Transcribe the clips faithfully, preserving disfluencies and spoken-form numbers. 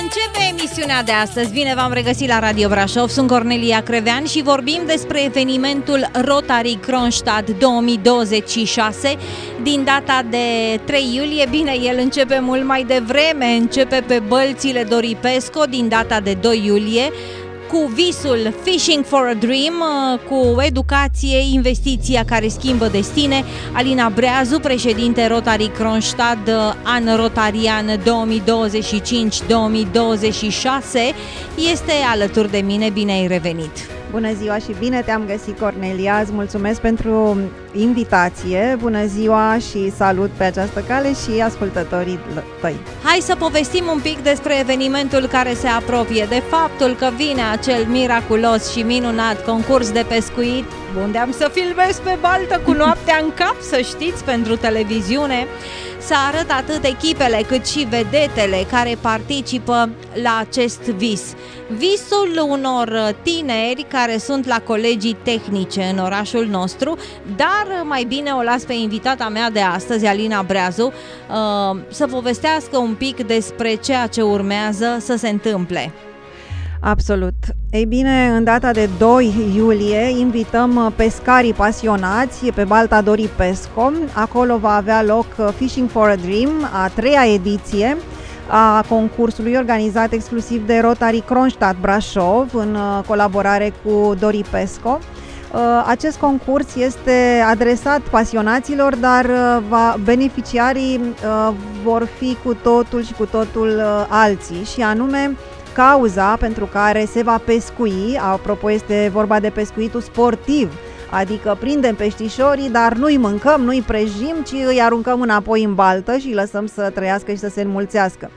Începe emisiunea de astăzi. Bine v-am regăsit la Radio Brașov. Sunt Cornelia Crevean și vorbim despre evenimentul Rotary Kronstadt două mii douăzeci și șase din data de trei iulie. Bine, el începe mult mai devreme, începe pe Bălțile Doripesco din data de doi iulie, cu visul Fishing for a Dream, cu educație, investiția care schimbă destine. Alina Breazu, președinte Rotary Kronstadt, an rotarian două mii douăzeci și cinci două mii douăzeci și șase, este alături de mine. Bine ai revenit! Bună ziua și bine te-am găsit, Cornelia, îți mulțumesc pentru invitație, bună ziua și salut pe această cale și ascultătorii tăi. Hai să povestim un pic despre evenimentul care se apropie, de faptul că vine acel miraculos și minunat concurs de pescuit, unde am să filmez pe baltă cu noaptea în cap, să știți, pentru televiziune. Să arăt atât echipele cât și vedetele care participă la acest vis. Visul unor tineri care sunt la colegii tehnice în orașul nostru, dar mai bine o las pe invitata mea de astăzi, Alina Breazu, să povestească un pic despre ceea ce urmează să se întâmple. Absolut. Ei bine, în data de doi iulie invităm pescarii pasionați pe Balta Doripesco. Acolo va avea loc Fishing for a Dream, a treia ediție a concursului organizat exclusiv de Rotary Kronstadt Brașov în colaborare cu Doripesco. Acest concurs este adresat pasionaților, dar va, beneficiarii vor fi cu totul și cu totul alții, și anume cauza pentru care se va pescui. Apropo, este vorba de pescuitul sportiv, adică prindem peștișorii, dar nu-i mâncăm, nu-i prejim, ci îi aruncăm înapoi în baltă și îi lăsăm să trăiască și să se înmulțească.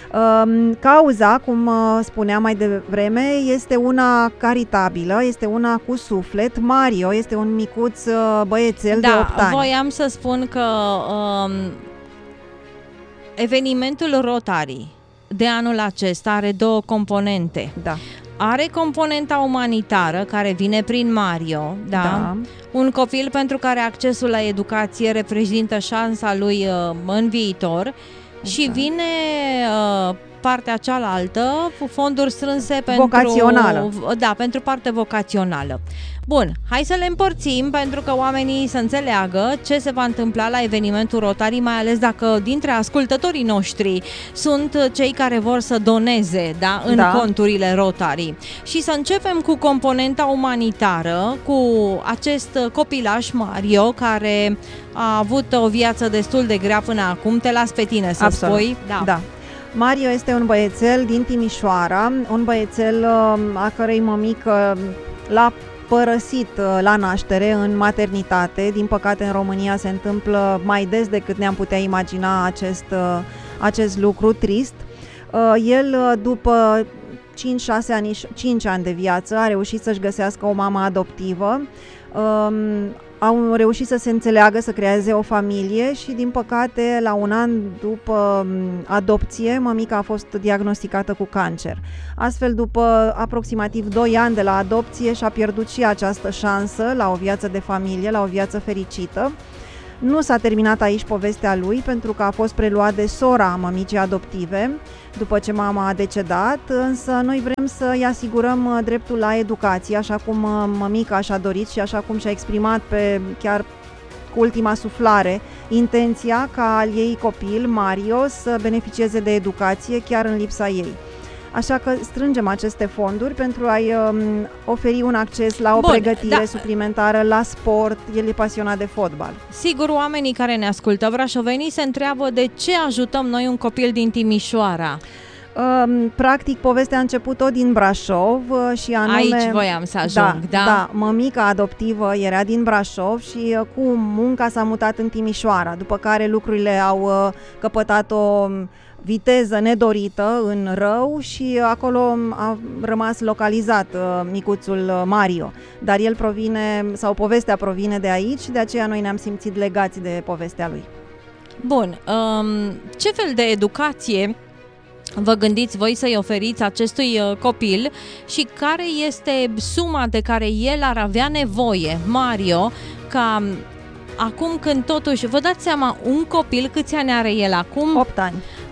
Cauza, cum spuneam mai devreme, este una caritabilă, este una cu suflet. Mario este un micuț băiețel da, de opt ani. Voiam să spun că um, evenimentul Rotary de anul acesta are două componente. Da. Are componenta umanitară, care vine prin Mario, da? Da. Un copil pentru care accesul la educație reprezintă șansa lui uh, în viitor. Exact. Și vine uh, partea cealaltă, fonduri strânse pentru vocațională. Da, pentru parte vocațională. Bun, hai să le împărțim pentru că oamenii să înțeleagă ce se va întâmpla la evenimentul Rotary, mai ales dacă dintre ascultătorii noștri sunt cei care vor să doneze, da, în da. conturile Rotary. Și să începem cu componenta umanitară, cu acest copilaș Mario, care a avut o viață destul de grea până acum. Te las pe tine să Absolut. spui. Da. da. Mario este un băiețel din Timișoara, un băiețel a cărei mămică l-a părăsit la naștere în maternitate. Din păcate, în România se întâmplă mai des decât ne-am putea imagina acest, acest lucru trist. El, după cinci șase ani, cinci ani de viață, a reușit să-și găsească o mamă adoptivă. Au reușit să se înțeleagă, să creeze o familie și, din păcate, la un an după adopție, mămica a fost diagnosticată cu cancer. Astfel, după aproximativ doi ani de la adopție, și-a pierdut și această șansă la o viață de familie, la o viață fericită. Nu s-a terminat aici povestea lui, pentru că a fost preluat de sora mămicii adoptive după ce mama a decedat, însă noi vrem să-i asigurăm dreptul la educație, așa cum mămica și-a dorit și așa cum și-a exprimat pe chiar cu ultima suflare intenția ca al ei copil, Mario, să beneficieze de educație chiar în lipsa ei. Așa că strângem aceste fonduri pentru a-i um, oferi un acces la o Bun, pregătire da. suplimentară, la sport. El e pasionat de fotbal. Sigur, oamenii care ne ascultă, brașovenii, se întreabă de ce ajutăm noi un copil din Timișoara. Um, practic, povestea a început tot din Brașov și anume... Aici voiam să ajung, da? Da, da. Mămica adoptivă era din Brașov și cu munca s-a mutat în Timișoara, după care lucrurile au uh, căpătat o viteză nedorită în rău și acolo a rămas localizat uh, micuțul Mario. Dar el provine, sau povestea provine de aici, de aceea noi ne-am simțit legați de povestea lui. Bun, um, ce fel de educație vă gândiți voi să-i oferiți acestui uh, copil și care este suma de care el ar avea nevoie, Mario, ca acum când totuși, vă dați seama, un copil, câți ani are el acum? opt ani.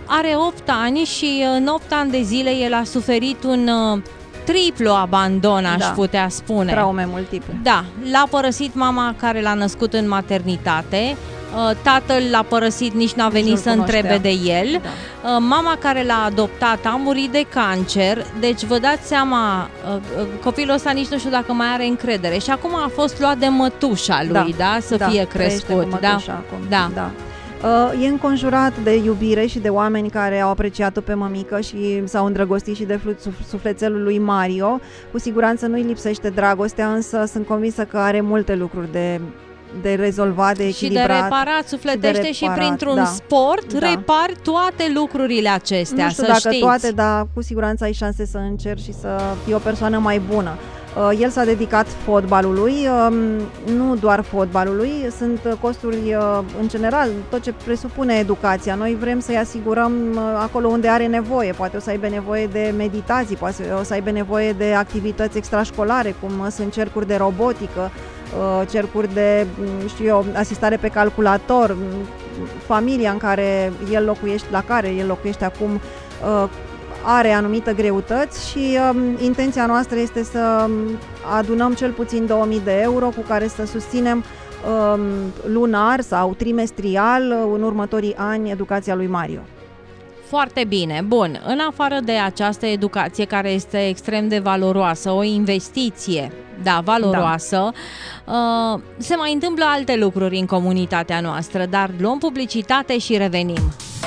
are opt ani și în opt ani de zile el a suferit un triplu abandon, aș da. putea spune. Traume multiple. Da, l-a părăsit mama care l-a născut în maternitate, tatăl l-a părăsit, nici n-a venit nici să întrebe de el, da. Mama care l-a adoptat a murit de cancer, deci vă dați seama, copilul ăsta nici nu știu dacă mai are încredere și acum a fost luat de mătușa lui, da, da să da, fie crescut. Da, acum. Da. da. E înconjurat de iubire și de oameni care au apreciat-o pe mămică și s-au îndrăgostit și de sufletelul lui Mario. Cu siguranță nu-i lipsește dragostea, însă sunt convinsă că are multe lucruri de, de rezolvat, de echilibrat. Și de reparat, sufletește și, și prin-un da. sport da. repari toate lucrurile acestea, nu știu să dacă știți. toate, dar cu siguranță ai șanse să încerci și să fii o persoană mai bună. El s-a dedicat fotbalului, nu doar fotbalului, sunt costuri în general, tot ce presupune educația. Noi vrem să-i asigurăm acolo unde are nevoie, poate o să aibă nevoie de meditații, poate o să aibă nevoie de activități extrașcolare, cum sunt cercuri de robotică, cercuri de, știu eu, asistare pe calculator, familia în care el locuiește, la care el locuiește acum, are anumite greutăți și um, intenția noastră este să adunăm cel puțin două mii de euro cu care să susținem um, lunar sau trimestrial în următorii ani educația lui Mario. Foarte bine, bun. În afară de această educație care este extrem de valoroasă, o investiție, da, valoroasă, da. Uh, se mai întâmplă alte lucruri în comunitatea noastră, dar luăm publicitate și revenim.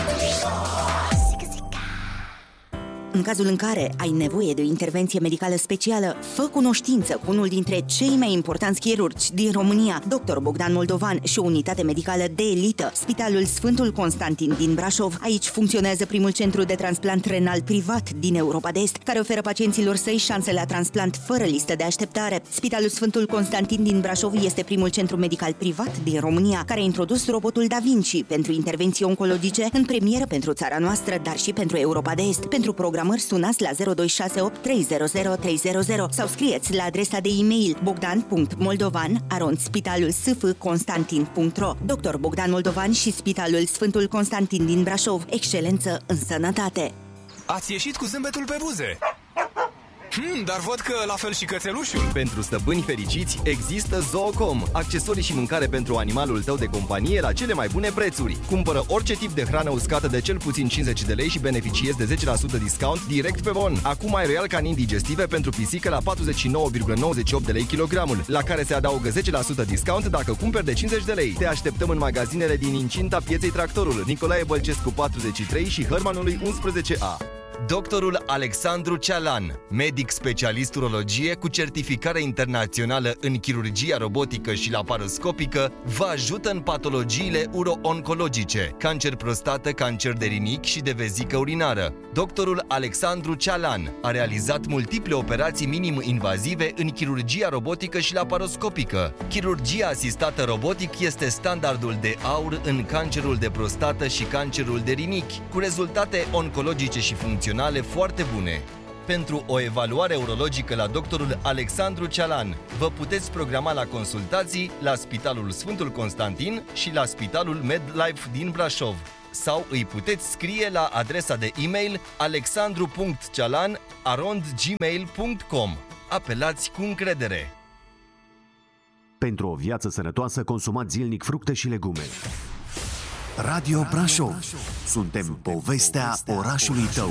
În cazul în care ai nevoie de o intervenție medicală specială, fă cunoștință cu unul dintre cei mai importanți chirurgi din România, doctor Bogdan Moldovan și o unitate medicală de elită, Spitalul Sfântul Constantin din Brașov. Aici funcționează primul centru de transplant renal privat din Europa de Est, care oferă pacienților săi șanse la transplant fără listă de așteptare. Spitalul Sfântul Constantin din Brașov este primul centru medical privat din România care a introdus robotul Da Vinci pentru intervenții oncologice în premieră pentru țara noastră, dar și pentru Europa de Est. Pentru programări sunați la zero doi șase opt trei zero zero trei zero zero sau scrieți la adresa de e-mail bogdan punct moldovan arond spitalul s f constantin punct ro. doctor Bogdan Moldovan și Spitalul Sfântul Constantin din Brașov. Excelență în sănătate. Ați ieșit cu zâmbetul pe buze. Hmm, dar văd că la fel și cățelușul. Pentru stăpâni fericiți există Zoocom, accesorii și mâncare pentru animalul tău de companie la cele mai bune prețuri. Cumpără orice tip de hrană uscată de cel puțin cincizeci de lei și beneficiezi de zece la sută discount direct pe bon. Acum ai Royal Canin digestive pentru pisică la patruzeci și nouă virgulă nouăzeci și opt de lei kilogramul, la care se adaugă zece la sută discount dacă cumperi de cincizeci de lei. Te așteptăm în magazinele din incinta pieței Tractorul, Nicolae Bălcescu patruzeci și trei și Hărmanului unsprezece A. Doctorul Alexandru Cealan, medic specialist urologie cu certificare internațională în chirurgia robotică și laparoscopică, vă ajută în patologiile uro-oncologice, cancer prostată, cancer de rinichi și de vezică urinară. Doctorul Alexandru Cealan a realizat multiple operații minim-invazive în chirurgia robotică și laparoscopică. Chirurgia asistată robotic este standardul de aur în cancerul de prostată și cancerul de rinichi, cu rezultate oncologice și funcționale foarte bune. Pentru o evaluare urologică la doctorul Alexandru Cealan, vă puteți programa la consultații la Spitalul Sfântul Constantin și la Spitalul MedLife din Brașov. Sau îi puteți scrie la adresa de e-mail alexandru punct cealan arond gmail punct com. Apelați cu încredere! Pentru o viață sănătoasă, consumați zilnic fructe și legume. Radio Brașov. Suntem povestea orașului tău.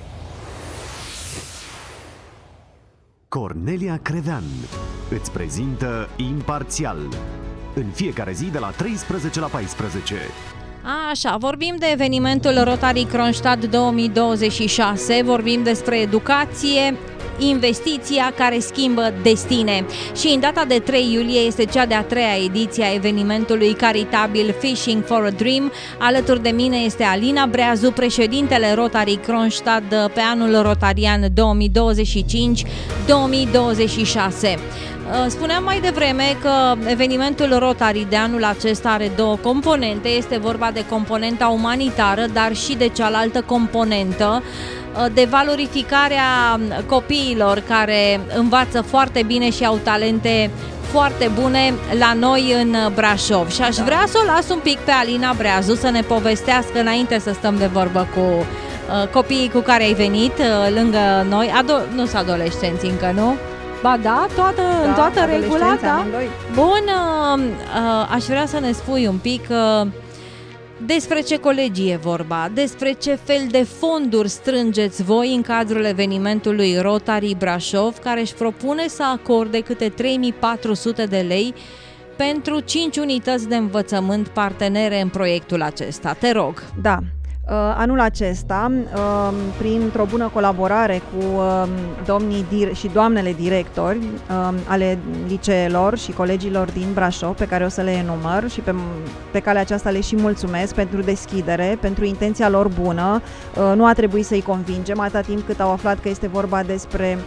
Cornelia Crevean îți prezintă Imparțial în fiecare zi de la treisprezece la paisprezece. Așa, vorbim de evenimentul Rotary Kronstadt două mii douăzeci și șase, vorbim despre educație, investiția care schimbă destine. Și în data de trei iulie este cea de-a treia ediție a evenimentului caritabil Fishing for a Dream. Alături de mine este Alina Breazu, președintele Rotary Kronstadt pe anul rotarian două mii douăzeci și cinci două mii douăzeci și șase. Spuneam mai devreme că evenimentul Rotary de anul acesta are două componente. Este vorba de componenta umanitară, dar și de cealaltă componentă de valorificarea copiilor care învață foarte bine și au talente foarte bune la noi în Brașov. Și aș da. vrea să o las un pic pe Alina Breazu să ne povestească, înainte să stăm de vorbă cu uh, copiii cu care ai venit uh, lângă noi. Ado- nu sunt adolescenți încă, nu? Ba da, toată, da, în toată regula, da? Bun, uh, uh, aș vrea să ne spui un pic uh, despre ce colegii e vorba, despre ce fel de fonduri strângeți voi în cadrul evenimentului Rotary Brașov, care își propune să acorde câte trei mii patru sute de lei pentru cinci unități de învățământ partenere în proiectul acesta. Te rog. Da. Anul acesta, printr-o bună colaborare cu domnii și doamnele directori ale liceelor și colegilor din Brașov, pe care o să le enumăr și pe, pe calea aceasta le și mulțumesc pentru deschidere, pentru intenția lor bună. Nu a trebuit să-i convingem atâta timp cât au aflat că este vorba despre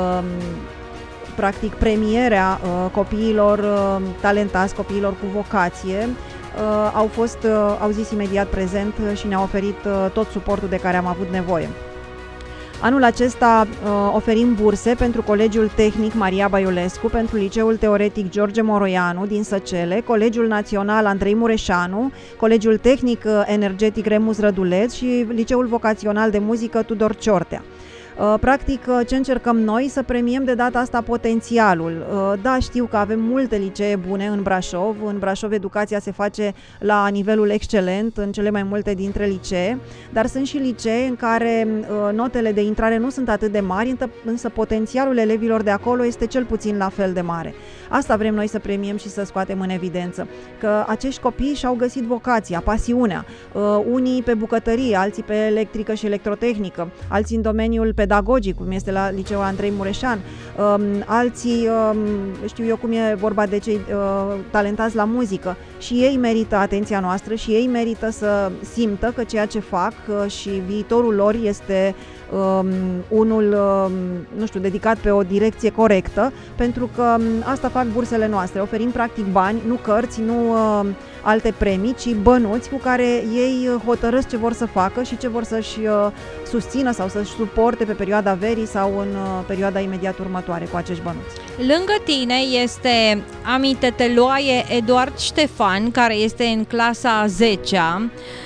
practic premierea copiilor talentați, copiilor cu vocație. Uh, au fost, uh, au zis imediat prezent și ne-au oferit uh, tot suportul de care am avut nevoie. Anul acesta uh, oferim burse pentru Colegiul Tehnic Maria Baiulescu, pentru Liceul Teoretic George Moroianu din Săcele, Colegiul Național Andrei Mureșanu, Colegiul Tehnic uh, Energetic Remus Răduleț și Liceul Vocațional de Muzică Tudor Ciortea. Practic, ce încercăm noi? Să premiem de data asta potențialul. Da, știu că avem multe licee bune în Brașov. În Brașov educația se face la nivelul excelent în cele mai multe dintre licee, dar sunt și licee în care notele de intrare nu sunt atât de mari, însă potențialul elevilor de acolo este cel puțin la fel de mare. Asta vrem noi să premiem și să scoatem în evidență, că acești copii și-au găsit vocația, pasiunea, unii pe bucătărie, alții pe electrică și electrotehnică, alții în domeniul pedagogic, cum este la Liceul Andrei Mureșan, alții, știu eu cum e vorba de cei talentați la muzică, și ei merită atenția noastră și ei merită să simtă că ceea ce fac și viitorul lor este Um, unul, um, nu știu, dedicat pe o direcție corectă, pentru că um, asta fac bursele noastre. Oferim practic bani, nu cărți, nu uh, alte premii, ci bănuți cu care ei hotărăsc ce vor să facă și ce vor să-și uh, susțină sau să-și suporte pe perioada verii sau în uh, perioada imediat următoare cu acești bănuți. Lângă tine este Amiteteloae Eduard Ștefan, care este în clasa a zecea,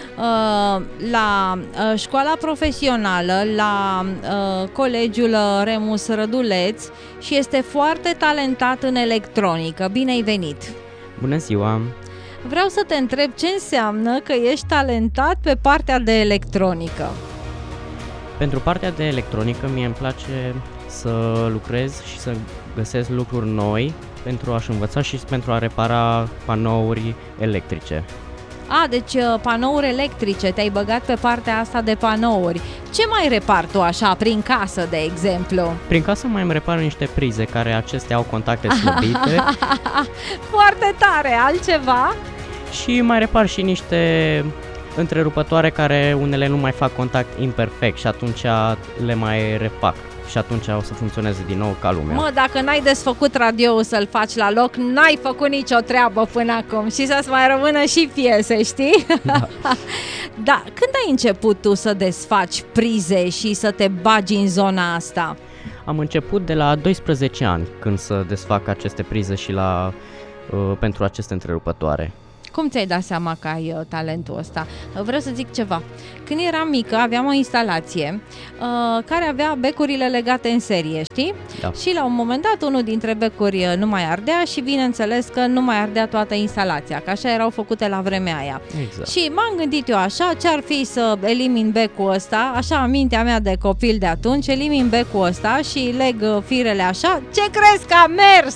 la școala profesională, la Colegiul Remus Răduleț și este foarte talentat în electronică. Bine ai venit! Bună ziua! Vreau să te întreb ce înseamnă că ești talentat pe partea de electronică. Pentru partea de electronică mie îmi place să lucrez și să găsesc lucruri noi pentru a-și învăța și pentru a repara panouri electrice. A, deci panouri electrice, te-ai băgat pe partea asta de panouri. Ce mai repar tu așa, prin casă, de exemplu? Prin casă mai îmi repar niște prize, care acestea au contacte slăbite. Foarte tare, altceva? Și mai repar și niște întrerupătoare care unele nu mai fac contact imperfect și atunci le mai repac. Și atunci o să funcționeze din nou ca lumea. Mă, dacă n-ai desfăcut radioul să-l faci la loc, n-ai făcut nicio treabă până acum și să-ți mai rămână și piese, știi? Da. Da, când ai început tu să desfaci prize și să te bagi în zona asta? Am început de la doisprezece ani când să desfac aceste prize și la, uh, pentru aceste întrerupătoare. Cum ți-ai dat seama că ai uh, talentul ăsta? Vreau să zic ceva. Când eram mică, aveam o instalație uh, care avea becurile legate în serie, știi? Da. Și la un moment dat, unul dintre becuri uh, nu mai ardea și bineînțeles că nu mai ardea toată instalația, că așa erau făcute la vremea aia. Exact. Și m-am gândit eu așa, ce-ar fi să elimin becul ăsta, așa mintea mea de copil de atunci, elimin becul ăsta și leg uh, firele așa. Ce crezi că a mers?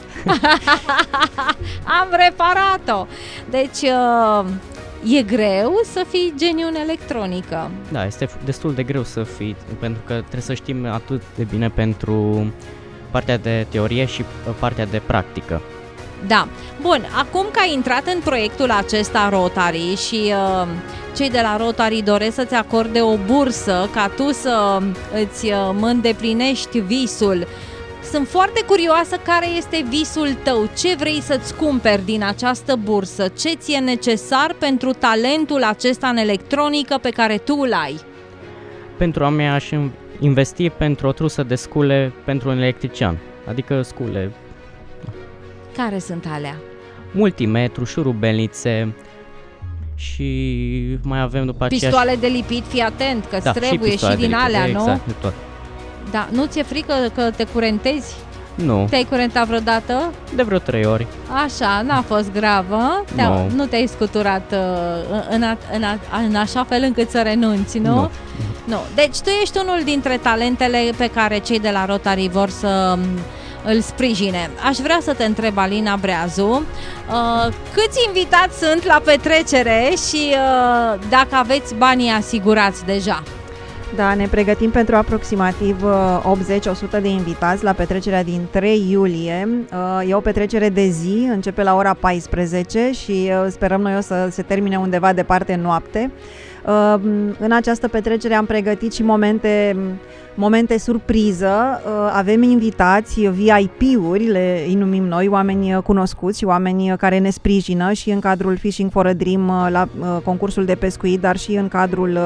Am reparat-o. Deci e greu să fii geniu în electronică. Da, este destul de greu să fii, pentru că trebuie să știm atât de bine pentru partea de teorie și partea de practică. Da. Bun, acum că ai intrat în proiectul acesta Rotary și uh, cei de la Rotary doresc să-ți acorde o bursă ca tu să îți uh, îndeplinești visul. Sunt foarte curioasă care este visul tău, ce vrei să-ți cumperi din această bursă, ce ți-e necesar pentru talentul acesta în electronică pe care tu îl ai. Pentru a mea aș investi pentru o trusă de scule pentru un electrician, adică scule. Care sunt alea? Multimetru, șurubelnițe și mai avem după aceea... Pistoale de lipit, fii atent, că da, trebuie și, și din lipit, alea, exact, nu? De tot. Da, nu ți-e frică că te curentezi? Nu. Te-ai curentat vreodată? De vreo trei ori. Așa, n-a fost gravă? No. Nu te-ai scuturat uh, în, a, în, a, în așa fel încât să renunți, nu? Nu. Nu. Deci tu ești unul dintre talentele pe care cei de la Rotary vor să îl sprijine. Aș vrea să te întreb, Alina Breazu, uh, câți invitați sunt la petrecere și uh, dacă aveți banii asigurați deja? Da, ne pregătim pentru aproximativ optzeci la o sută de invitați la petrecerea din trei iulie. E o petrecere de zi, începe la ora paisprezece și sperăm noi o să se termine undeva departe în noapte. În această petrecere am pregătit și momente, momente surpriză. Avem invitați V I P-uri, le numim noi, oameni cunoscuți și oameni care ne sprijină și în cadrul Fishing for a Dream la concursul de pescuit, dar și în cadrul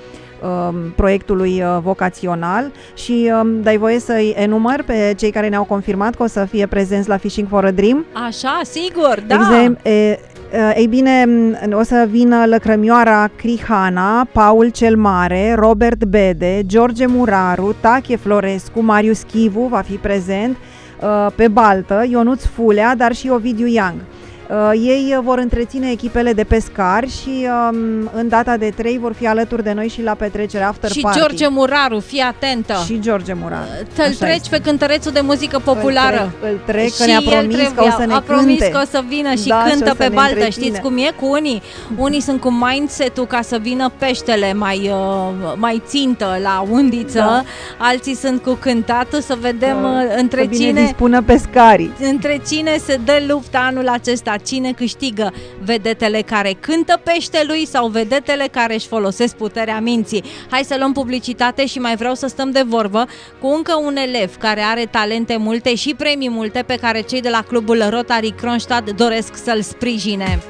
proiectului vocațional și dai voie să-i enumăr pe cei care ne-au confirmat că o să fie prezenți la Fishing for a Dream. Așa, sigur, da! Exem- e, ei bine, o să vină Lăcrămioara Crihana, Paul cel Mare, Robert Bede, George Muraru, Tache Florescu, Marius Chivu va fi prezent pe baltă, Ionuț Fulea, dar și Ovidiu Young. Uh, ei vor întreține echipele de pescari și um, în data de trei vor fi alături de noi și la petrecerea after și party. George Muraru, fii atentă! Și George Muraru. Te-l treci este. Pe cântărețul de muzică populară. Îl trec, îl trec și că ne-a promis trebuie, că o să ne a promis cânte. că o să vină și da, cântă și pe baltă. întreține. Știți cum e cu unii? Unii sunt cu mindset-ul ca să vină peștele mai, uh, mai țintă la undiță, da. Alții sunt cu cântatul, să vedem da. între să cine dispună pescarii. Între cine se dă lupta anul acesta, cine câștigă, vedetele care cântă peștelui sau vedetele care își folosesc puterea minții. Hai să luăm publicitate și mai vreau să stăm de vorbă cu încă un elev care are talente multe și premii multe pe care cei de la clubul Rotary Kronstadt doresc să-l sprijine.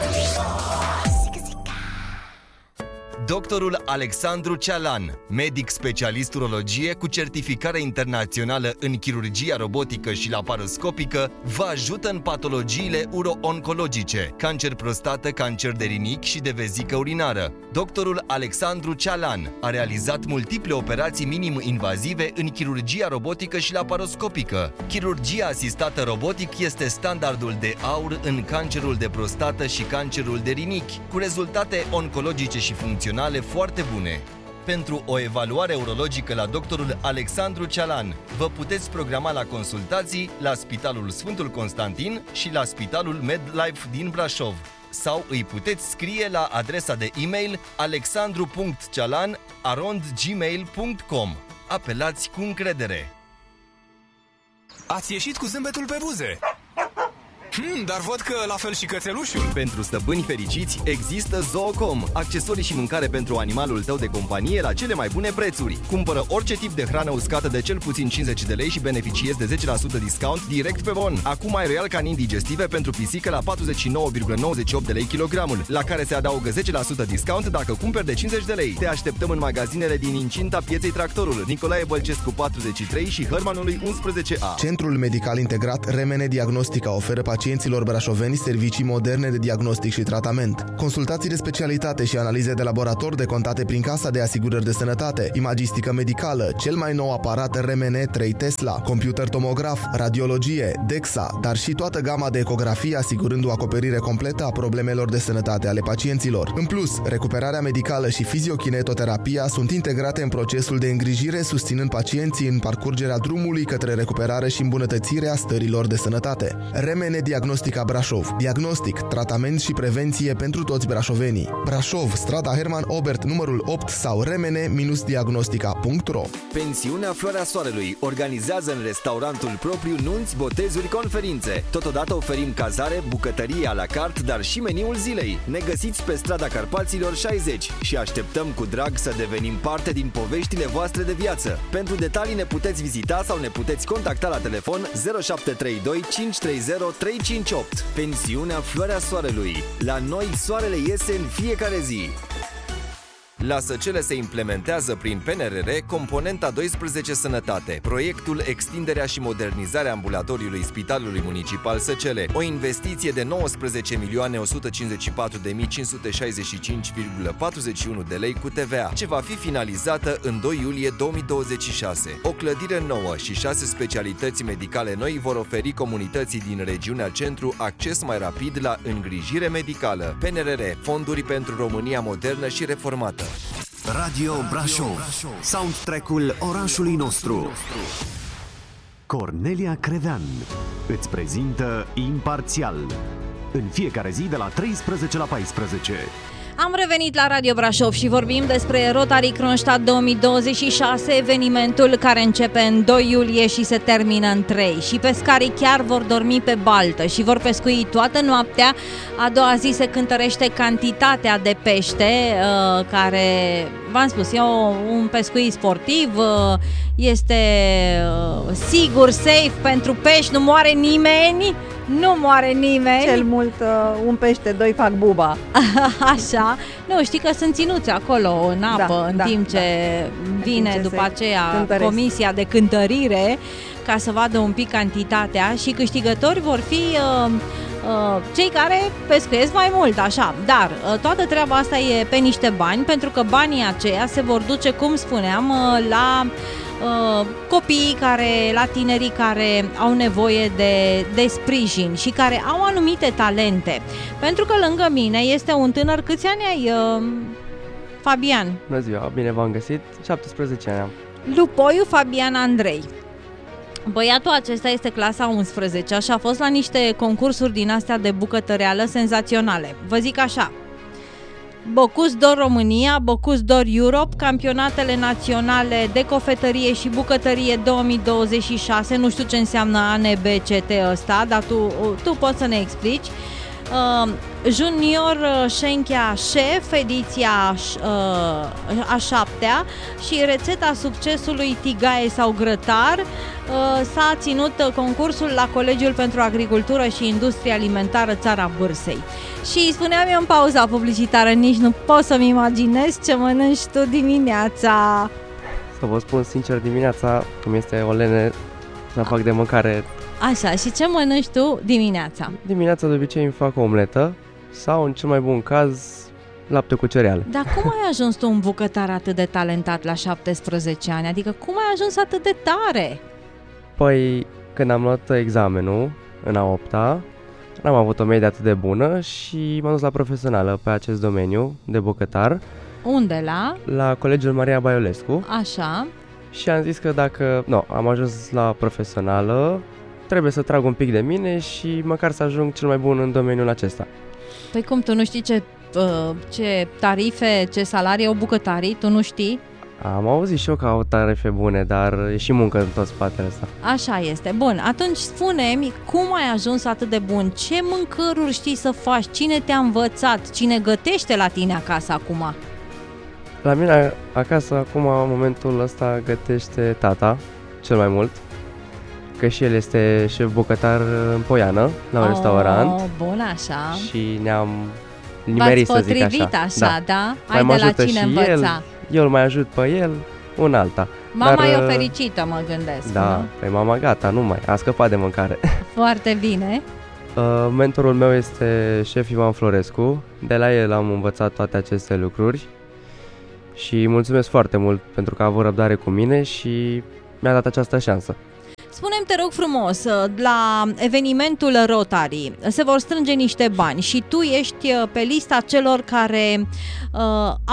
Doctorul Alexandru Cealan, medic specialist urologie cu certificare internațională în chirurgia robotică și laparoscopică, vă ajută în patologiile uro-oncologice, cancer prostată, cancer de rinic și de vezică urinară. Doctorul Alexandru Cealan a realizat multiple operații minim-invazive în chirurgia robotică și laparoscopică. Chirurgia asistată robotic este standardul de aur în cancerul de prostată și cancerul de rinic, cu rezultate oncologice și funcționale foarte bune. Pentru o evaluare urologică la doctorul Alexandru Cealan, vă puteți programa la consultații la Spitalul Sfântul Constantin și la Spitalul MedLife din Brașov. Sau îi puteți scrie la adresa de e-mail alexandru punct cealan arond gmail punct com. Apelați cu încredere! Ați ieșit cu zâmbetul pe buze! Hmm, dar văd că la fel și cățelușul. Pentru stăpâni fericiți există Zoocom, accesorii și mâncare pentru animalul tău de companie la cele mai bune prețuri. Cumpără orice tip de hrană uscată de cel puțin cincizeci de lei și beneficiezi de zece la sută discount direct pe bon. Acum ai Royal Canin digestive pentru pisică la patruzeci și nouă virgulă nouăzeci și opt de lei kilogramul, la care se adaugă zece la sută discount dacă cumperi de cincizeci de lei. Te așteptăm în magazinele din incinta Pieței Tractorul, Nicolae Bălcescu patruzeci și trei și Hărmanului unsprezece A. Centrul Medical Integrat Remene Diagnostica oferă pacienților brașoveni servicii moderne de diagnostic și tratament, consultații de specialitate și analize de laborator decontate prin Casa de Asigurări de Sănătate, imagistică medicală, cel mai nou aparat R M N trei Tesla, computer tomograf, radiologie, D E X A, dar și toată gama de ecografie asigurând o acoperire completă a problemelor de sănătate ale pacienților. În plus, recuperarea medicală și fiziokinetoterapia sunt integrate în procesul de îngrijire, susținând pacienții în parcurgerea drumului către recuperare și îmbunătățirea stărilor de sănătate. R M N Diagnostica Brașov. Diagnostic, tratament și prevenție pentru toți brașovenii. Brașov, strada Herman Obert, numărul opt sau remene diagnostica punct ro. Pensiunea Floarea Soarelui organizează în restaurantul propriu nunți, botezuri, conferințe. Totodată oferim cazare, bucătărie à la carte, dar și meniul zilei. Ne găsiți pe strada Carpaților șaizeci și așteptăm cu drag să devenim parte din poveștile voastre de viață. Pentru detalii ne puteți vizita sau ne puteți contacta la telefon zero șapte trei doi cinci trei zero trei cinci opt. Pensiunea Floarea Soarelui. La noi soarele iese în fiecare zi. La Săcele se implementează prin P N R R componenta doisprezece Sănătate, proiectul Extinderea și modernizarea ambulatoriului Spitalului Municipal Săcele, o investiție de nouăsprezece milioane o sută cincizeci și patru de mii cinci sute șaizeci și cinci virgulă patruzeci și unu de lei cu T V A, ce va fi finalizată în doi iulie două mii douăzeci și șase. O clădire nouă și șase specialități medicale noi vor oferi comunității din regiunea centru acces mai rapid la îngrijire medicală. P N R R, fonduri pentru România modernă și reformată. Radio Brașov, soundtrack-ul orașului nostru. Cornelia Crevean îți prezintă Imparțial, în fiecare zi de la treisprezece la paisprezece. Am revenit la Radio Brașov și vorbim despre Rotary Kronstadt două mii douăzeci și șase, evenimentul care începe în doi iulie și se termină în trei. Și pescarii chiar vor dormi pe baltă și vor pescui toată noaptea. A doua zi se cântărește cantitatea de pește, uh, care, v-am spus, e o, un pescuit sportiv, uh, este uh, sigur, safe pentru pești, nu moare nimeni. Nu moare nimeni. Cel mult uh, un pește, doi fac buba. Așa. Nu, știi că sunt ținuți acolo în apă, da, în, da, timp ce da. vine timp ce după aceea cântăresc. comisia de cântărire ca să vadă un pic cantitatea și câștigători vor fi uh, uh, cei care pescuiesc mai mult, așa. Dar uh, toată treaba asta e pe niște bani, pentru că banii aceia se vor duce, cum spuneam, uh, la Uh, copiii care, la tinerii care au nevoie de, de sprijin și care au anumite talente. Pentru că lângă mine este un tânăr, câți ani ai, uh, Fabian? Bună ziua, bine v-am găsit, șaptesprezece ani am. Lupoiu Fabian Andrei. Băiatul acesta este clasa a unsprezecea și a fost la niște concursuri din astea de bucătăreală senzaționale. Vă zic așa: Bocuse d'Or România, Bocuse d'Or Europe, campionatele naționale de cofetărie și bucătărie două mii douăzeci și șase, nu știu ce înseamnă A N B C T ăsta, dar tu, tu poți să ne explici. Uh, Junior Șenchea Chef, ediția uh, a șaptea, și rețeta succesului tigaie sau grătar. Uh, s-a ținut concursul la Colegiul pentru Agricultură și Industrie Alimentară Țara Bârsei. Și spuneam eu în pauza publicitară, nici nu pot să-mi imaginez ce mănânci tu dimineața. Să vă spun sincer, dimineața, cum este o lene să fac de mâncare. Așa, și ce mănânci tu dimineața? Dimineața de obicei îmi fac o omletă sau, în cel mai bun caz, lapte cu cereale. Dar cum ai ajuns tu un bucătar atât de talentat la șaptesprezece ani? Adică cum ai ajuns atât de tare? Păi, când am luat examenul în a opta, n-am avut o medie atât de bună și m-am dus la profesională pe acest domeniu de bucătar. Unde la? La Colegiul Maria Baiolescu. Așa. Și am zis că dacă, nu, am ajuns la profesională, trebuie să trag un pic de mine și măcar să ajung cel mai bun în domeniul acesta. Păi cum, tu nu știi ce, ce tarife, ce salarii au bucătarii? Tu nu știi? Am auzit și eu că au tarife bune, dar e și muncă în tot spatele ăsta. Așa este. Bun, atunci spune-mi cum ai ajuns atât de bun? Ce mâncăruri știi să faci? Cine te-a învățat? Cine gătește la tine acasă acum? La mine acasă acum, în momentul ăsta, gătește tata cel mai mult, că și el este șef bucătar în Poiană, la un oh, restaurant. Bun, așa. Și ne-am nimerit, să zic așa. așa, da? da? Ai mai de la cine învăța? El, eu îl mai ajut pe el, un alta. Mama Dar, e o fericită, mă gândesc. Da, nu? Pe mama gata, nu mai, a scăpat de mâncare. Foarte bine. Uh, mentorul meu este șef Ivan Florescu, de la el am învățat toate aceste lucruri și îi mulțumesc foarte mult pentru că a avut răbdare cu mine și mi-a dat această șansă. Spune-mi, te rog frumos, la evenimentul Rotary se vor strânge niște bani și tu ești pe lista celor care uh,